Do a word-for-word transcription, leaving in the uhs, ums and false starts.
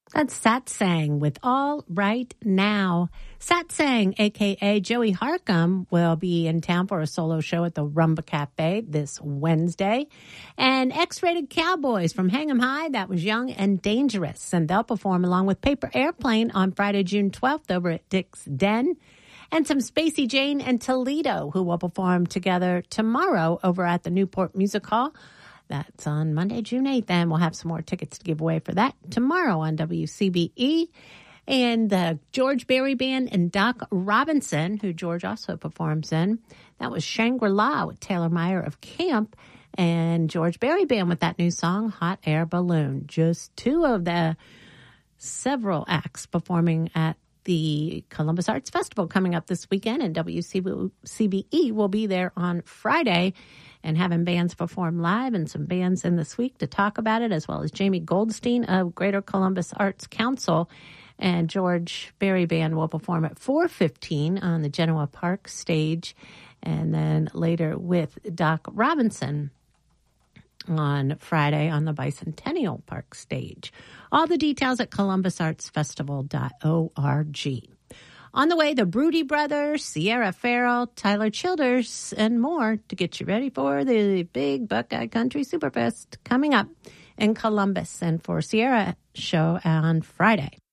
That's Satsang with All Right Now. Satsang, a k a. Joey Harcum, will be in town for a solo show at the Rumba Cafe this Wednesday. And X-Rated Cowboys from Hang 'em High, that was Young and Dangerous. And they'll perform along with Paper Airplane on Friday, June twelfth over at Dick's Den. And some Spacey Jane and Toledo, who will perform together tomorrow over at the Newport Music Hall. That's on Monday, June eighth, and we'll have some more tickets to give away for that tomorrow on W C B E. And the George Berry Band and Doc Robinson, who George also performs in. That was Shangri-La with Taylor Meyer of Camp and George Berry Band with that new song, Hot Air Balloon. Just two of the several acts performing at the Columbus Arts Festival coming up this weekend, and W C B E will be there on Friday and having bands perform live and some bands in this week to talk about it, as well as Jamie Goldstein of Greater Columbus Arts Council. And George Berry Band will perform at four fifteen on the Genoa Park stage, and then later with Doc Robinson on Friday on the Bicentennial Park stage. All the details at columbus arts festival dot org. On the way, the Broody Brothers, Sierra Farrell, Tyler Childers, and more to get you ready for the big Buckeye Country Superfest coming up in Columbus, and for Sierra show on Friday.